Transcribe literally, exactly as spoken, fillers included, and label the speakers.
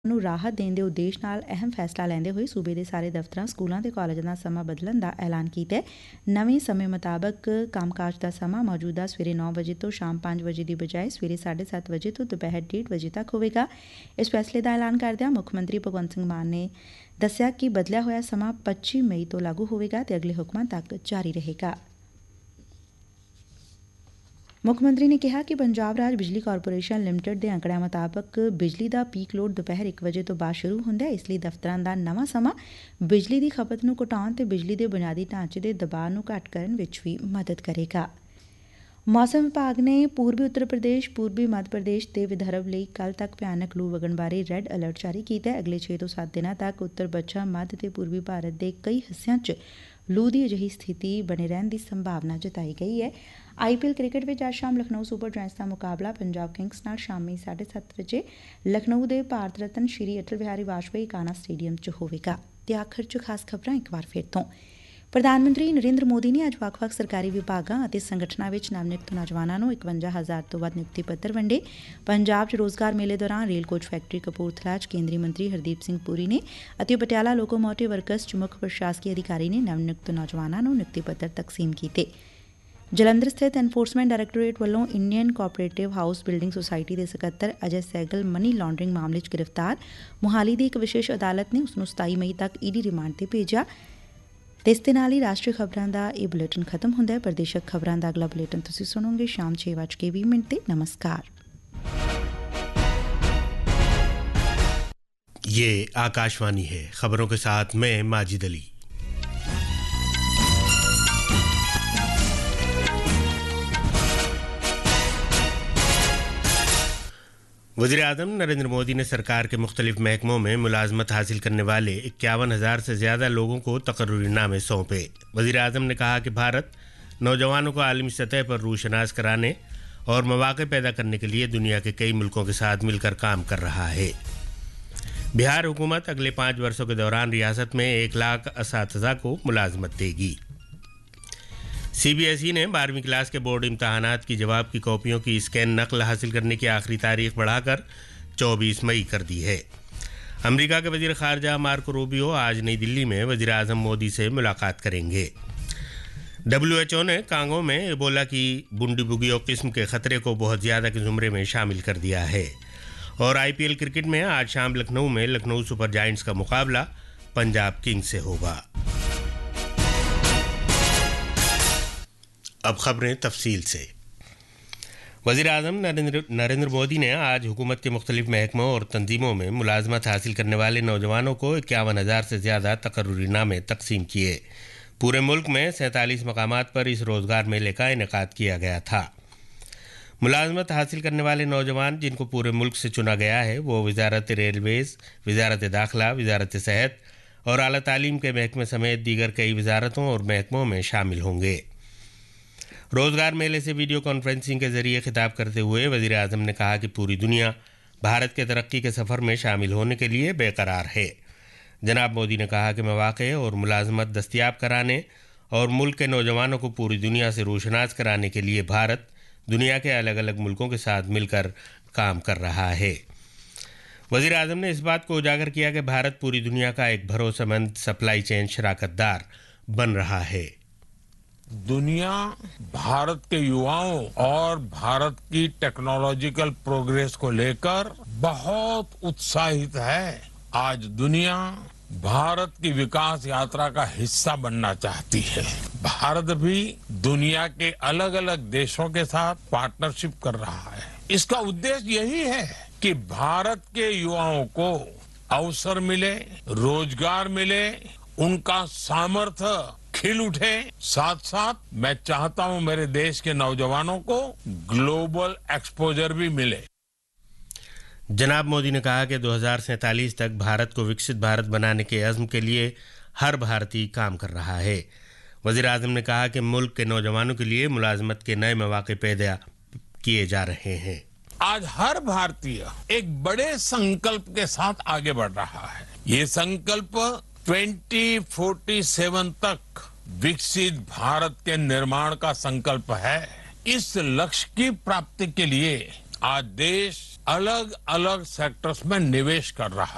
Speaker 1: ਨੂੰ ਰਾਹਤ ਦੇਣ ਦੇ ਉਦੇਸ਼ ਨਾਲ ਅਹਿਮ ਫੈਸਲਾ ਲੈਂਦੇ ਹੋਏ ਸੂਬੇ ਦੇ ਸਾਰੇ ਦਫ਼ਤਰਾਂ, ਸਕੂਲਾਂ ਤੇ ਕਾਲਜਾਂ ਦਾ ਸਮਾਂ ਬਦਲਣ ਦਾ ਐਲਾਨ ਕੀਤਾ ਹੈ। ਨਵੇਂ ਸਮੇਂ ਮੁਤਾਬਕ ਕੰਮਕਾਜ ਦਾ ਸਮਾਂ ਮੌਜੂਦਾ ਸਵੇਰੇ ਨੌ ਵਜੇ ਤੋਂ ਸ਼ਾਮ ਪੰਜ ਵਜੇ ਦੀ ਬਜਾਏ ਸਵੇਰੇ ਸਾਢੇ ਸੱਤ ਵਜੇ ਤੋਂ ਦੁਪਹਿਰ ਡੇਢ ਵਜੇ ਤੱਕ ਹੋਵੇਗਾ। ਇਸ ਫੈਸਲੇ ਦਾ ਐਲਾਨ ਕਰਦਿਆਂ ਮੁੱਖ ਮੰਤਰੀ ਭਗਵੰਤ ਸਿੰਘ ਮਾਨ ਨੇ ਦੱਸਿਆ ਕਿ ਬਦਲਿਆ ਹੋਇਆ ਸਮਾਂ ਪੱਚੀ ਮਈ ਤੋਂ ਲਾਗੂ ਹੋਵੇਗਾ ਤੇ ਅਗਲੇ ਹੁਕਮਾਂ ਤੱਕ ਜਾਰੀ ਰਹੇਗਾ। ਮੁੱਖ ਮੰਤਰੀ ਨੇ ਕਿਹਾ ਕਿ ਪੰਜਾਬ ਰਾਜ ਬਿਜਲੀ ਕਾਰਪੋਰੇਸ਼ਨ ਲਿਮਟਿਡ ਦੇ ਅੰਕੜਿਆਂ ਮੁਤਾਬਕ ਬਿਜਲੀ ਦਾ ਪੀਕ ਲੋਡ ਦੁਪਹਿਰ ਇੱਕ ਵਜੇ ਤੋਂ ਬਾਅਦ ਸ਼ੁਰੂ ਹੁੰਦਾ ਹੈ। ਇਸ ਲਈ ਦਫ਼ਤਰਾਂ ਦਾ ਨਵਾਂ ਸਮਾਂ ਬਿਜਲੀ ਦੀ ਖਪਤ ਨੂੰ ਘਟਾਉਣ ਤੇ ਬਿਜਲੀ ਦੇ ਬੁਨਿਆਦੀ ਢਾਂਚੇ ਦੇ ਦਬਾਅ ਨੂੰ ਘੱਟ ਕਰਨ ਵਿੱਚ ਵੀ ਮਦਦ ਕਰੇਗਾ। ਮੌਸਮ ਵਿਭਾਗ ਨੇ ਪੂਰਬੀ ਉੱਤਰ ਪ੍ਰਦੇਸ਼, ਪੂਰਬੀ ਮੱਧ ਪ੍ਰਦੇਸ਼ ਤੇ ਵਿਦਰਭ ਲਈ ਕੱਲ੍ਹ ਤੱਕ ਭਿਆਨਕ ਲੂ ਵਗਣ ਬਾਰੇ ਰੈੱਡ ਅਲਰਟ ਜਾਰੀ ਕੀਤਾ ਹੈ। ਅਗਲੇ ਛੇ ਤੋਂ ਸੱਤ ਦਿਨਾਂ ਤੱਕ ਉੱਤਰ ਪੱਛਮ, ਮੱਧ ਤੇ ਪੂਰਬੀ ਭਾਰਤ ਦੇ ਕਈ ਹਿੱਸਿਆਂ 'ਚ ਲੂ ਦੀ ਅਜਿਹੀ ਸਥਿਤੀ ਬਣੇ ਰਹਿਣ ਦੀ ਸੰਭਾਵਨਾ ਜਤਾਈ ਗਈ ਹੈ। ਆਈ ਪੀ ਐਲ ਕ੍ਰਿਕਟ ਵਿੱਚ ਅੱਜ ਸ਼ਾਮ ਲਖਨਊ ਸੁਪਰ ਜਾਇੰਟਸ ਦਾ ਮੁਕਾਬਲਾ ਪੰਜਾਬ ਕਿੰਗਸ ਨਾਲ ਸ਼ਾਮੀ ਸਾਢੇ ਸੱਤ ਵਜੇ ਲਖਨਊ ਦੇ ਭਾਰਤ ਰਤਨ ਸ਼੍ਰੀ ਅਟਲ ਬਿਹਾਰੀ ਵਾਜਪੇਈ ਕਾਨਾ ਸਟੇਡੀਅਮ 'ਚ ਹੋਵੇਗਾ। ਤੇ ਆਖਰ 'ਚ ਖਾਸ ਖਬਰਾਂ ਇੱਕ ਵਾਰ ਫਿਰ ਤੋਂ। ਪ੍ਰਧਾਨ ਮੰਤਰੀ ਨਰਿੰਦਰ ਮੋਦੀ ਨੇ ਅੱਜ ਵੱਖ-ਵੱਖ ਸਰਕਾਰੀ ਵਿਭਾਗਾਂ ਅਤੇ ਸੰਗਠਨਾਂ ਵਿੱਚ ਨਵਨਿਯੁਕਤ ਨੌਜਵਾਨਾਂ ਨੂੰ ਇਕਵੰਜਾ ਹਜ਼ਾਰ ਤੋਂ ਵੱਧ ਨਿਯੁਕਤੀ ਪੱਤਰ ਵੰਡੇ। ਪੰਜਾਬ 'ਚ ਰੋਜ਼ਗਾਰ ਮੇਲੇ ਦੌਰਾਨ ਰੇਲ ਕੋਚ ਫੈਕਟਰੀ ਕਪੂਰਥਲਾ 'ਚ ਕੇਂਦਰੀ ਮੰਤਰੀ ਹਰਦੀਪ ਸਿੰਘ ਪੁਰੀ ਨੇ ਅਤੇ ਪਟਿਆਲਾ ਲੋਕੋਮੋਟਿਵ ਵਰਕਸ 'ਚ ਮੁੱਖ ਪ੍ਰਸ਼ਾਸਕੀ ਅਧਿਕਾਰੀ ਨੇ ਨਵਨਿਯੁਕਤ ਨੌਜਵਾਨਾਂ ਨੂੰ ਨਿਯੁਕਤੀ ਪੱਤਰ ਤਕਸੀਮ ਕੀਤੇ। ਜਲੰਧਰ ਸਥਿਤ ਐਨਫੋਰਸਮੈਂਟ ਡਾਇਰੈਕਟੋਰੇਟ ਵੱਲੋਂ Indian cooperative house building society ਦੇ ਸਕੱਤਰ ਅਜੈ ਸੈਗਲ ਮਨੀ ਲਾਂਡਰਿੰਗ ਮਾਮਲੇ 'ਚ ਗ੍ਰਿਫਤਾਰ। ਮੁਹਾਲੀ ਦੀ ਇੱਕ ਵਿਸ਼ੇਸ਼ ਅਦਾਲਤ ਨੇ ਉਸ ਨੂੰ ਸਤਾਈ ਮਈ ਤੱਕ ਈਡੀ ਰਿਮਾਂਡ ਤੇ ਭੇਜਿਆ। ਤੇ ਇਸ ਦੇ ਨਾਲ ਹੀ ਰਾਸ਼ਟਰੀ ਖਬਰਾਂ ਦਾ ਇਹ ਬੁਲੇਟਿਨ ਖਤਮ ਹੁੰਦਾ ਹੈ। ਪ੍ਰਦੇਸ਼ਕ ਖਬਰਾਂ ਦਾ ਅਗਲਾ ਬੁਲੇਟਿਨ ਤੁਸੀਂ ਸੁਣੋਗੇ ਸ਼ਾਮ ਛੇ ਵੱਜ ਕੇ ਵੀਹ ਮਿੰਟ ਤੇ। नमस्कार।
Speaker 2: ये आकाशवाणी है। खबरों के साथ मैं माजिद अली। वज़ीर-ए-आज़म नरेंद्र मोदी ने सरकार के मुख्तलिफ महकमों में मुलाजमत हासिल करने वाले इक्यावन हजार से ज़्यादा लोगों को तकर्रुरीनामे सौंपे। वज़ीर-ए-आज़म ने कहा कि भारत नौजवानों को आलमी सतह पर रूशनास कराने और मौक़े पैदा करने के लिए दुनिया के कई मुल्कों के साथ मिलकर काम कर रहा है। बिहार हुकूमत अगले पाँच वर्षों के दौरान रियासत में एक लाख असातिज़ा को मुलाजमत देगी। सी बी एस ई ने बारहवीं क्लास के बोर्ड इम्तहानात की जवाब की कॉपियों की स्कैन नकल हासिल करने की आखिरी तारीख बढ़ाकर चौबीस मई कर दी है। अमेरिका के वज़ीर ख़ारजा मार्को रूबियो आज नई दिल्ली में वज़ीर-ए-आज़म मोदी से मुलाकात करेंगे। डब्ल्यू एच ओ ने कांगो में एबोला की बुंडीबुगियो किस्म के खतरे को बहुत ज़्यादा के ज़ुमरे में शामिल कर दिया है। और आई पी एल क्रिकेट में आज शाम लखनऊ में लखनऊ सुपर जायंट्स का मुकाबला पंजाब किंग्स से होगा। अब खबरें तफसील से। वज़ीर-ए-आज़म नरेंद्र नरेंद्र मोदी ने आज हुकूमत के मुख्तलिफ महकमों और तंजीमों में मुलाजमत हासिल करने वाले नौजवानों को इक्यावन हज़ार से ज़्यादा तकर्रुरीनामे तकसीम किए। पूरे मुल्क में सैंतालीस मकामात पर इस रोज़गार मेले का इनेकाद किया गया था। मुलाजमत हासिल करने वाले नौजवान जिनको पूरे मुल्क से चुना गया है वो वजारत रेलवेज़, वजारत दाखिला, वजारत सेहत और आला तालीम के महकमे समेत दीगर कई वजारतों और महकमों में शामिल होंगे। रोज़गार मेले से वीडियो कॉन्फ्रेंसिंग के ज़रिए खिताब करते हुए वज़ीर-ए-आज़म ने कहा कि पूरी दुनिया भारत के तरक्की के सफ़र में शामिल होने के लिए बेकरार है। जनाब मोदी ने कहा कि मौक़े और मुलाजमत दस्तियाब कराने और मुल्क के नौजवानों को पूरी दुनिया से रोशनास कराने के लिए भारत दुनिया के अलग अलग मुल्कों के साथ मिलकर काम कर रहा है। वज़ीर-ए-आज़म ने इस बात को उजागर किया कि भारत पूरी दुनिया का एक भरोसेमंद सप्लाई चेन शराकतदार बन रहा है।
Speaker 3: दुनिया भारत के युवाओं और भारत की टेक्नोलॉजिकल प्रोग्रेस को लेकर बहुत उत्साहित है। आज दुनिया भारत की विकास यात्रा का हिस्सा बनना चाहती है। भारत भी दुनिया के अलग अलग देशों के साथ पार्टनरशिप कर रहा है। इसका उद्देश्य यही है कि भारत के युवाओं को अवसर मिले, रोजगार मिले, उनका सामर्थ्य खिल उठे। साथ साथ मैं चाहता हूं मेरे देश के नौजवानों को ग्लोबल एक्सपोजर भी मिले।
Speaker 2: जनाब मोदी ने कहा कि दो हज़ार सैंतालीस तक भारत को विकसित भारत बनाने के अज़्म के लिए हर भारतीय काम कर रहा है। वज़ीर-ए-आज़म ने कहा कि मुल्क के नौजवानों के लिए मुलाजमत के नए मौक़े पैदा किए जा रहे हैं।
Speaker 3: आज हर भारतीय एक बड़े संकल्प के साथ आगे बढ़ रहा है। ये संकल्प ट्वेंटी फोर्टी सेवन तक विकसित भारत के निर्माण का संकल्प है। इस लक्ष्य की प्राप्ति के लिए आज देश अलग अलग सेक्टर्स में निवेश कर रहा